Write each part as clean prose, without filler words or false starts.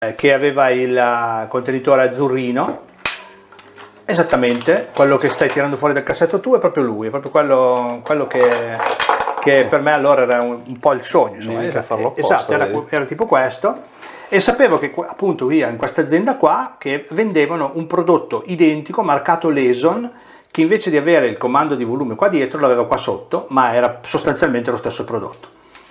che aveva il contenitore azzurrino, esattamente quello che stai tirando fuori dal cassetto tu è proprio lui, è proprio quello che per me allora era un po' il sogno, insomma. Esatto, era tipo questo, e sapevo che appunto io in questa azienda qua che vendevano un prodotto identico marcato Leson, che invece di avere il comando di volume qua dietro l'aveva qua sotto, ma era sostanzialmente lo stesso prodotto.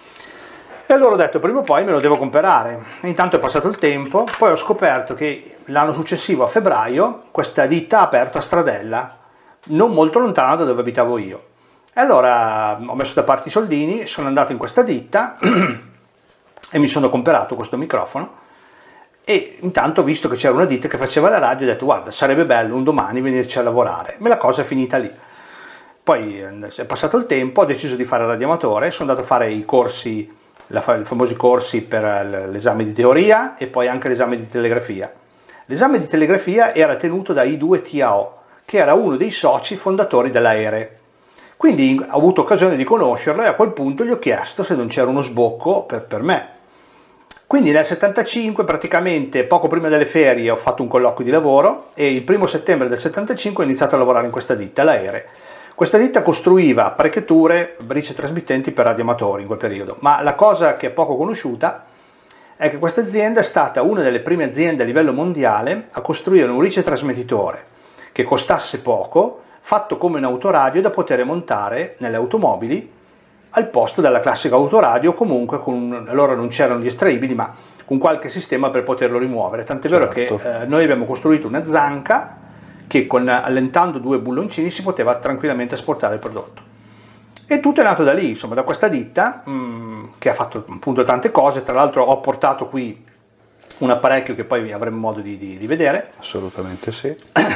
E allora ho detto prima o poi me lo devo comprare. E intanto è passato il tempo, poi ho scoperto che l'anno successivo a febbraio questa ditta ha aperto a Stradella, non molto lontano da dove abitavo io. E allora ho messo da parte i soldini, sono andato in questa ditta e mi sono comprato questo microfono, e intanto ho visto che c'era una ditta che faceva la radio e ho detto guarda, sarebbe bello un domani venirci a lavorare. Ma la cosa è finita lì. Poi è passato il tempo, ho deciso di fare il radioamatore, sono andato a fare i corsi, i famosi corsi per l'esame di teoria e poi anche l'esame di telegrafia. L'esame di telegrafia era tenuto da I2TAO, che era uno dei soci fondatori dell'Aere. Quindi ho avuto occasione di conoscerlo e a quel punto gli ho chiesto se non c'era uno sbocco per me. Quindi nel 75, praticamente poco prima delle ferie, ho fatto un colloquio di lavoro e il 1° settembre del 75 ho iniziato a lavorare in questa ditta, l'Aere. Questa ditta costruiva apparecchiature, brice trasmittenti per radioamatori in quel periodo, ma la cosa che è poco conosciuta è che questa azienda è stata una delle prime aziende a livello mondiale a costruire un rice trasmettitore che costasse poco, fatto come un autoradio da poter montare nelle automobili al posto della classica autoradio, comunque allora non c'erano gli estraibili, ma con qualche sistema per poterlo rimuovere. Tant'è vero che noi abbiamo costruito una zanca che allentando 2 bulloncini si poteva tranquillamente esportare il prodotto. E tutto è nato da lì, insomma, da questa ditta che ha fatto appunto tante cose. Tra l'altro ho portato qui un apparecchio che poi avremo modo di vedere. Assolutamente sì.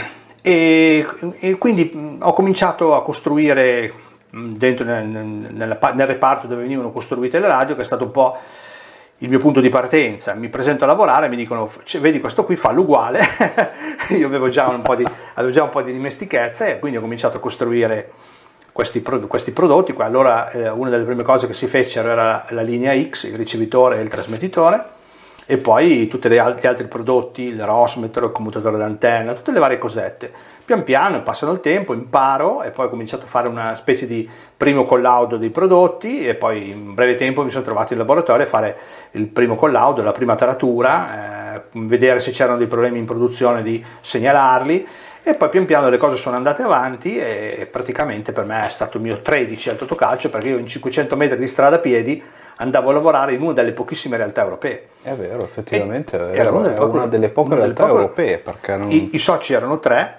E quindi ho cominciato a costruire dentro nel reparto dove venivano costruite le radio, che è stato un po' il mio punto di partenza. Mi presento a lavorare, mi dicono vedi questo qui, fallo uguale. Io avevo già un po' di dimestichezza e quindi ho cominciato a costruire questi prodotti. Allora una delle prime cose che si fecero era la linea X, il ricevitore e il trasmettitore, e poi tutti gli altri prodotti, il rosmetro, il commutatore d'antenna, tutte le varie cosette. Pian piano, passando il tempo, imparo e poi ho cominciato a fare una specie di primo collaudo dei prodotti e poi in breve tempo mi sono trovato in laboratorio a fare il primo collaudo, la prima taratura, vedere se c'erano dei problemi in produzione, di segnalarli, e poi pian piano le cose sono andate avanti e praticamente per me è stato il mio 13 al Totocalcio, perché io in 500 metri di strada a piedi andavo a lavorare in una delle pochissime realtà europee. È vero, effettivamente era una delle poche realtà europee, perché i soci erano 3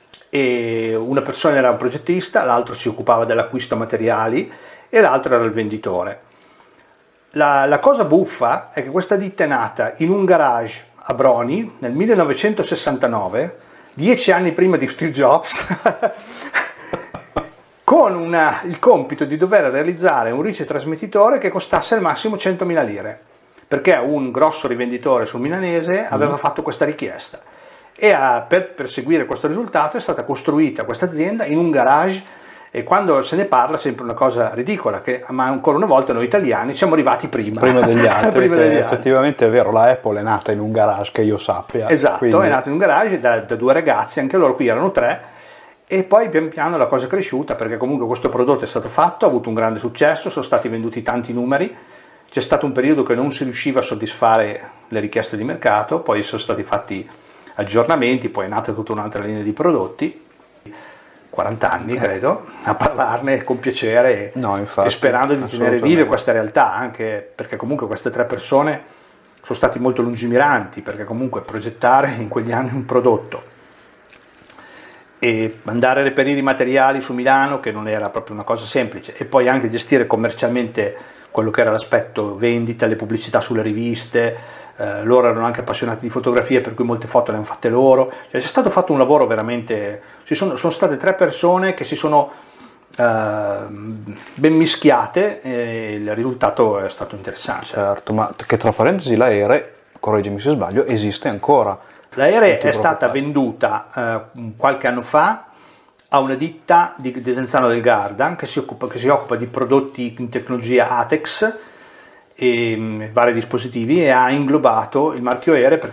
e una persona era un progettista, l'altro si occupava dell'acquisto materiali e l'altro era il venditore. La cosa buffa è che questa ditta è nata in un garage a Broni nel 1969, 10 anni prima di Steve Jobs, con il compito di dover realizzare un rice trasmettitore che costasse al massimo 100.000 lire, perché un grosso rivenditore sul milanese aveva fatto questa richiesta. E per perseguire questo risultato è stata costruita questa azienda in un garage, e quando se ne parla è sempre una cosa ridicola, ma ancora una volta noi italiani siamo arrivati prima degli altri. Effettivamente è vero, la Apple è nata in un garage, che io sappia. Esatto, quindi è nata in un garage da 2 ragazzi, anche loro qui erano 3, e poi pian piano la cosa è cresciuta, perché comunque questo prodotto è stato fatto, ha avuto un grande successo, sono stati venduti tanti numeri, c'è stato un periodo che non si riusciva a soddisfare le richieste di mercato, poi sono stati fatti aggiornamenti, poi è nata tutta un'altra linea di prodotti. 40 anni credo a parlarne con piacere, e sperando di tenere vive questa realtà, anche perché comunque queste 3 persone sono stati molto lungimiranti, perché comunque progettare in quegli anni un prodotto e andare a reperire i materiali su Milano, che non era proprio una cosa semplice, e poi anche gestire commercialmente quello che era l'aspetto vendita, le pubblicità sulle riviste. Loro erano anche appassionati di fotografie, per cui molte foto le hanno fatte loro. C'è stato fatto un lavoro veramente, sono state 3 persone che si sono ben mischiate e il risultato è stato interessante. Certo, ma che tra parentesi l'Aere, correggimi se sbaglio, esiste ancora. L'Aere è stata venduta qualche anno fa a una ditta di Desenzano del Garda che si occupa di prodotti in tecnologia ATEX, e vari dispositivi, e ha inglobato il marchio Ere